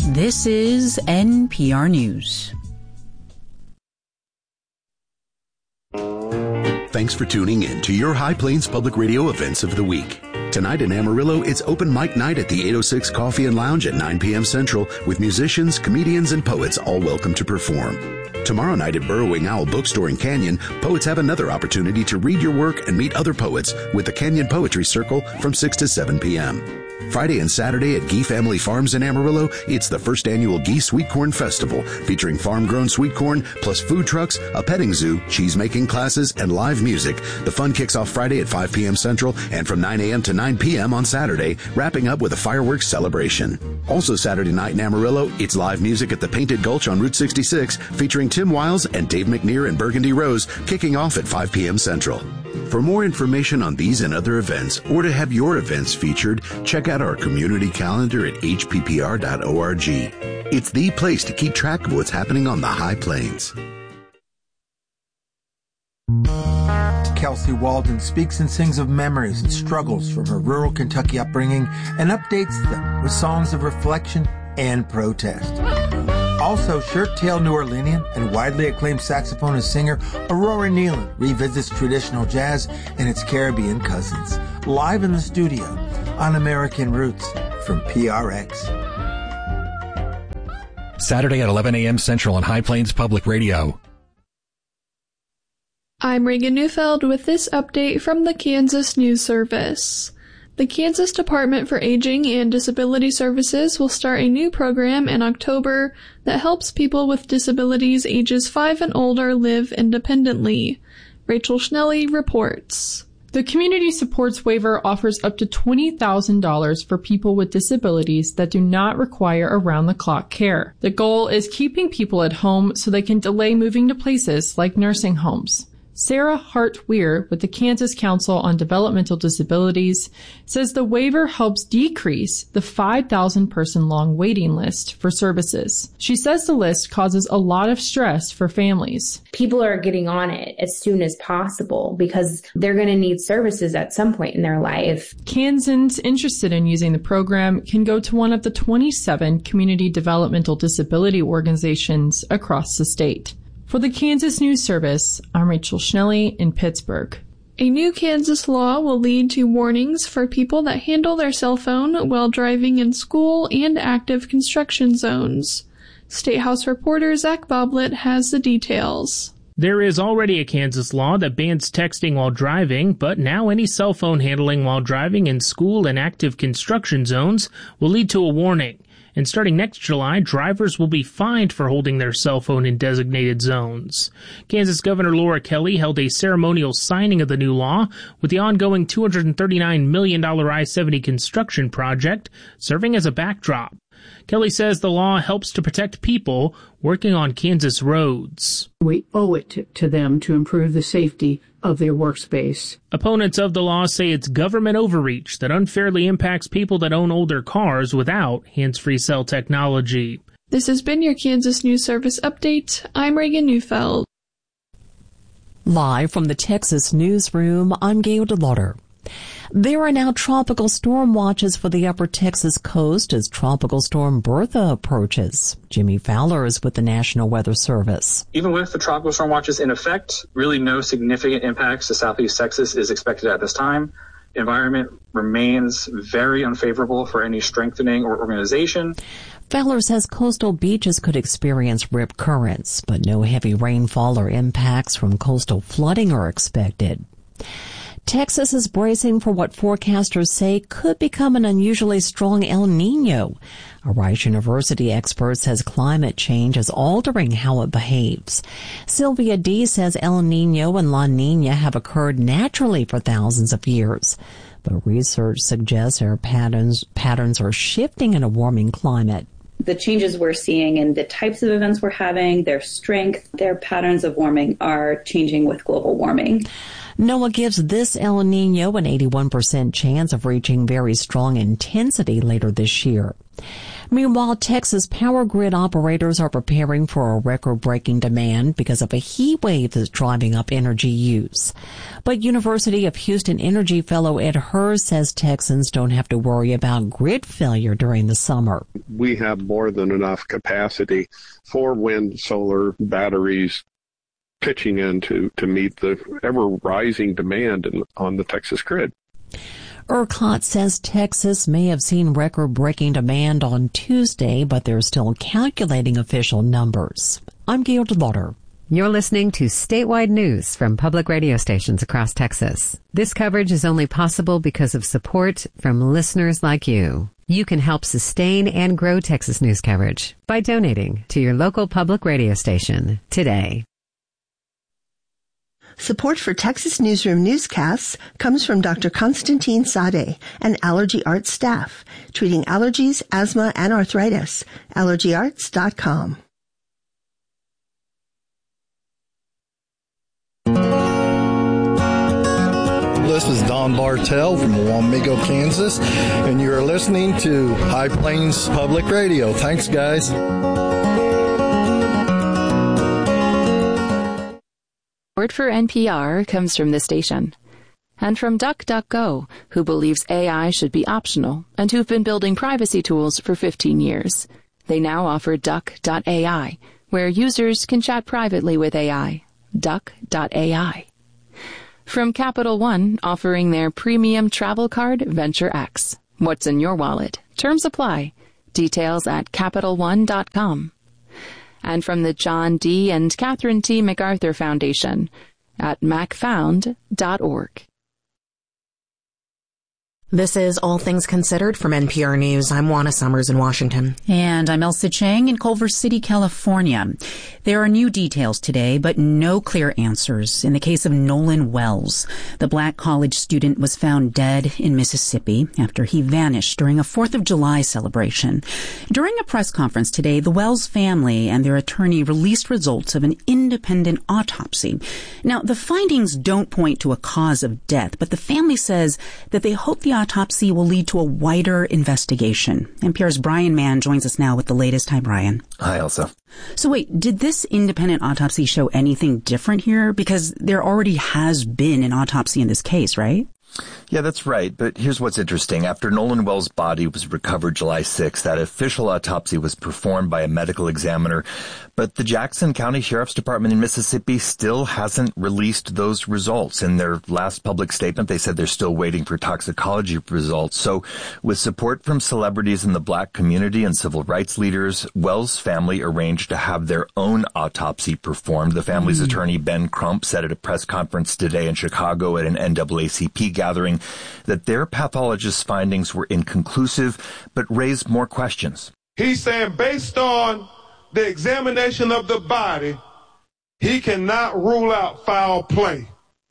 This is NPR News. Thanks for tuning in to your High Plains Public Radio events of the week. Tonight in Amarillo, it's open mic night at the 806 Coffee and Lounge at 9 p.m. Central with musicians, comedians, and poets all welcome to perform. Tomorrow night at Burrowing Owl Bookstore in Canyon, poets have another opportunity to read your work and meet other poets with the Canyon Poetry Circle from 6 to 7 p.m. Friday and Saturday at Gee Family Farms in Amarillo, it's the first annual Gee Sweet Corn Festival, featuring farm-grown sweet corn, plus food trucks, a petting zoo, cheese-making classes, and live music. The fun kicks off Friday at 5 p.m. Central and from 9 a.m. to 9 p.m. on Saturday, wrapping up with a fireworks celebration. Also Saturday night in Amarillo, it's live music at the Painted Gulch on Route 66, featuring Tim Wiles and Dave McNear and Burgundy Rose, kicking off at 5 p.m. Central. For more information on these and other events, or to have your events featured, check out our community calendar at hppr.org. It's the place to keep track of what's happening on the High Plains. Kelsey Walden speaks and sings of memories and struggles from her rural Kentucky upbringing and updates them with songs of reflection and protest. Also, shirt-tailed New Orleanian and widely acclaimed saxophonist singer Aurora Nealon revisits traditional jazz and its Caribbean cousins, live in the studio on American Roots from PRX. Saturday at 11 a.m. Central on High Plains Public Radio. I'm Reagan Neufeld with this update from the Kansas News Service. The Kansas Department for Aging and Disability Services will start a new program in October that helps people with disabilities ages 5 and older live independently. Rachel Schnelly reports. The Community Supports Waiver offers up to $20,000 for people with disabilities that do not require around-the-clock care. The goal is keeping people at home so they can delay moving to places like nursing homes. Sarah Hart-Weir with the Kansas Council on Developmental Disabilities says the waiver helps decrease the 5,000-person long waiting list for services. She says the list causes a lot of stress for families. People are getting on it as soon as possible because they're going to need services at some point in their life. Kansans interested in using the program can go to one of the 27 community developmental disability organizations across the state. For the Kansas News Service, I'm Rachel Schnelly in Pittsburgh. A new Kansas law will lead to warnings for people that handle their cell phone while driving in school and active construction zones. State House reporter Zach Boblet has the details. There is already a Kansas law that bans texting while driving, but now any cell phone handling while driving in school and active construction zones will lead to a warning. And starting next July, drivers will be fined for holding their cell phone in designated zones. Kansas Governor Laura Kelly held a ceremonial signing of the new law with the ongoing $239 million I-70 construction project serving as a backdrop. Kelly says the law helps to protect people working on Kansas roads. We owe it to them to improve the safety of their workspace. Opponents of the law say it's government overreach that unfairly impacts people that own older cars without hands-free cell technology. This has been your Kansas News Service update. I'm Reagan Neufeld. Live from the Texas newsroom, I'm Gail DeLauder. There are now tropical storm watches for the upper Texas coast as Tropical Storm Bertha approaches. Jimmy Fowler is with the National Weather Service. Even with the tropical storm watches in effect, really no significant impacts to southeast Texas is expected at this time. Environment remains very unfavorable for any strengthening or organization. Fowler says coastal beaches could experience rip currents, but no heavy rainfall or impacts from coastal flooding are expected. Texas is bracing for what forecasters say could become an unusually strong El Niño. A Rice University expert says climate change is altering how it behaves. Sylvia D. says El Niño and La Niña have occurred naturally for thousands of years. But research suggests our patterns are shifting in a warming climate. The changes we're seeing and the types of events we're having, their strength, their patterns of warming are changing with global warming. NOAA gives this El Niño an 81% chance of reaching very strong intensity later this year. Meanwhile, Texas power grid operators are preparing for a record-breaking demand because of a heat wave that's driving up energy use. But University of Houston Energy fellow Ed Hurst says Texans don't have to worry about grid failure during the summer. We have more than enough capacity for wind, solar, batteries, pitching in to meet the ever-rising demand on the Texas grid. ERCOT says Texas may have seen record-breaking demand on Tuesday, but they're still calculating official numbers. I'm Gail DeLauder. You're listening to statewide news from public radio stations across Texas. This coverage is only possible because of support from listeners like you. You can help sustain and grow Texas news coverage by donating to your local public radio station today. Support for Texas Newsroom newscasts comes from Dr. Constantine Sade and Allergy Arts staff, treating allergies, asthma, and arthritis. AllergyArts.com. This is Don Bartell from Wamego, Kansas, and you're listening to High Plains Public Radio. Thanks, guys. Support for NPR comes from the station and from DuckDuckGo, who believes AI should be optional and who've been building privacy tools for 15 years. They now offer Duck.ai, where users can chat privately with AI. Duck.ai. From Capital One, offering their premium travel card, Venture X. What's in your wallet? Terms apply. Details at CapitalOne.com. And from the John D. and Catherine T. MacArthur Foundation at macfound.org. This is All Things Considered from NPR News. I'm Juana Summers in Washington. And I'm Elsa Chang in Culver City, California. There are new details today, but no clear answers in the case of Nolan Wells. The black college student was found dead in Mississippi after he vanished during a 4th of July celebration. During a press conference today, the Wells family and their attorney released results of an independent autopsy. Now, the findings don't point to a cause of death, but the family says that they hope the autopsy will lead to a wider investigation. NPR's Brian Mann joins us now with the latest. Hi, Brian. Hi, Elsa. So wait, did this independent autopsy show anything different here? Because there already has been an autopsy in this case, right? Yeah, that's right. But here's what's interesting. After Nolan Wells' body was recovered July 6th, that official autopsy was performed by a medical examiner. But the Jackson County Sheriff's Department in Mississippi still hasn't released those results. In their last public statement, they said they're still waiting for toxicology results. So with support from celebrities in the black community and civil rights leaders, Wells' family arranged to have their own autopsy performed. The family's attorney, Ben Crump, said at a press conference today in Chicago at an NAACP gathering that their pathologist's findings were inconclusive but raised more questions. He's saying based on the examination of the body, he cannot rule out foul play.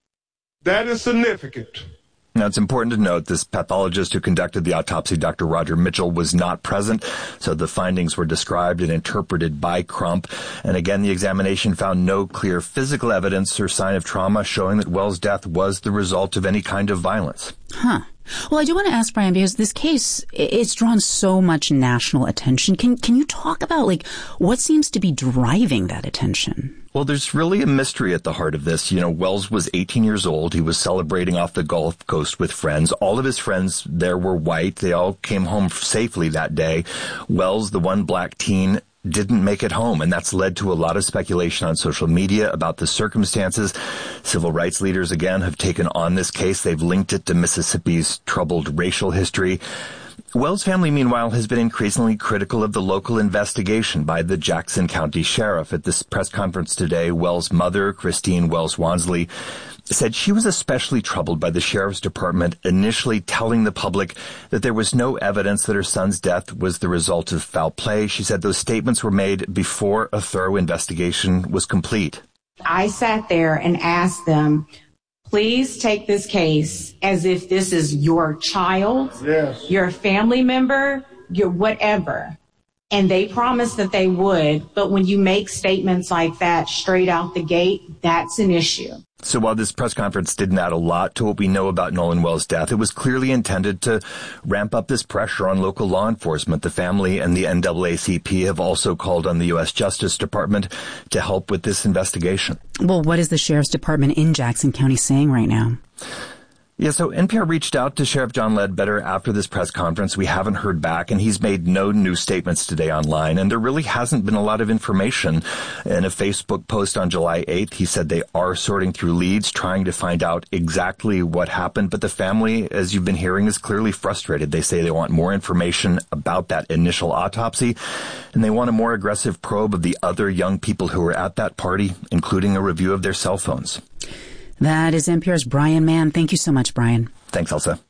That is significant. Now, it's important to note this pathologist who conducted the autopsy, Dr. Roger Mitchell, was not present, so the findings were described and interpreted by Crump. And again, the examination found no clear physical evidence or sign of trauma showing that Wells' death was the result of any kind of violence. Huh. Well, I do want to ask, Brian, because this case, it's drawn so much national attention. Can you talk about, what seems to be driving that attention? Well, there's really a mystery at the heart of this. You know, Wells was 18 years old. He was celebrating off the Gulf Coast with friends. All of his friends there were white. They all came home safely that day. Wells, the one black teen, didn't make it home, and that's led to a lot of speculation on social media about the circumstances. Civil rights leaders, again, have taken on this case. They've linked it to Mississippi's troubled racial history. Wells' family, meanwhile, has been increasingly critical of the local investigation by the Jackson County Sheriff. At this press conference today, Wells' mother, Christine Wells Wansley, said she was especially troubled by the Sheriff's Department initially telling the public that there was no evidence that her son's death was the result of foul play. She said those statements were made before a thorough investigation was complete. I sat there and asked them, please take this case as if this is your child, yes, your family member, your whatever. And they promised that they would, but when you make statements like that straight out the gate, that's an issue. So while this press conference didn't add a lot to what we know about Nolan Wells' death, it was clearly intended to ramp up this pressure on local law enforcement. The family and the NAACP have also called on the U.S. Justice Department to help with this investigation. Well, what is the Sheriff's Department in Jackson County saying right now? Yeah, so NPR reached out to Sheriff John Ledbetter after this press conference. We haven't heard back, and he's made no new statements today online, and there really hasn't been a lot of information. In a Facebook post on July 8th, he said they are sorting through leads, trying to find out exactly what happened, but the family, as you've been hearing, is clearly frustrated. They say they want more information about that initial autopsy, and they want a more aggressive probe of the other young people who were at that party, including a review of their cell phones. That is NPR's Brian Mann. Thank you so much, Brian. Thanks, Elsa.